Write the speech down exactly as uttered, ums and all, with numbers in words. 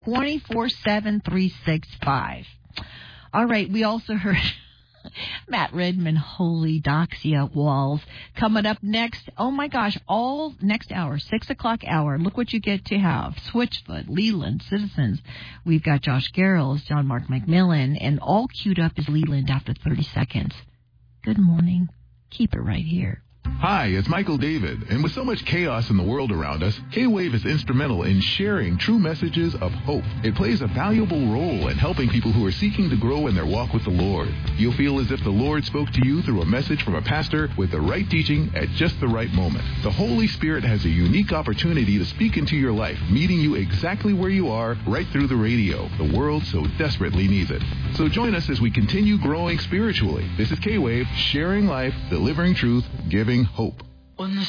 twenty-four seven, three sixty-five. All right, we also heard Matt Redman, Holy Doxia Walls. Coming up next, oh my gosh, all next hour, six o'clock hour. Look what you get to have. Switchfoot, Leland, Citizens. We've got Josh Garrels, John Mark McMillan, and all queued up is Leland after thirty seconds. Good morning. Keep it right here. Hi, it's Michael David, and with so much chaos in the world around us, K-Wave is instrumental in sharing true messages of hope. It plays a valuable role in helping people who are seeking to grow in their walk with the Lord. You'll feel as if the Lord spoke to you through a message from a pastor with the right teaching at just the right moment. The Holy Spirit has a unique opportunity to speak into your life, meeting you exactly where you are, right through the radio. The world so desperately needs it. So join us as we continue growing spiritually. This is K-Wave, sharing life, delivering truth, giving hope. When the